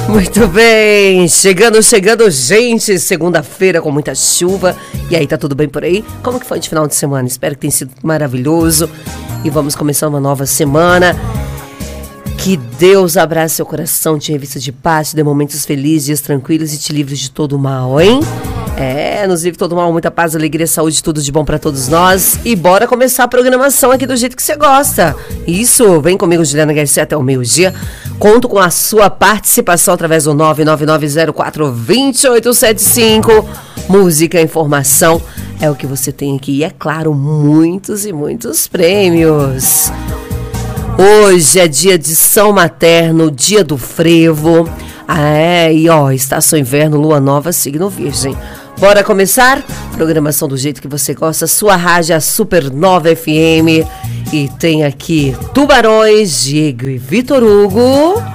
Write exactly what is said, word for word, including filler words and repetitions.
Muito bem, chegando, chegando, gente, segunda-feira com muita chuva. E aí, tá tudo bem por aí? Como que foi de final de semana? Espero que tenha sido maravilhoso. E vamos começar uma nova semana. Que Deus abrace seu coração, te revista de paz, te dê momentos felizes, dias tranquilos e te livre de todo o mal, hein? É, nos livre de todo o mal, muita paz, alegria, saúde, tudo de bom pra todos nós. E bora começar a programação aqui do jeito que você gosta. Isso, vem comigo, Juliana Garcia, até o meio-dia. Conto com a sua participação através do nove nove nove zero quatro dois oito sete cinco. Música, informação, é o que você tem aqui. E é claro, muitos e muitos prêmios. Hoje é dia de São Materno, dia do frevo. Ah, é, e ó, estação inverno, lua nova, signo virgem. Bora começar? Programação do jeito que você gosta, sua rádio, a Supernova F M. E tem aqui Tubarões, Diego e Vitor Hugo.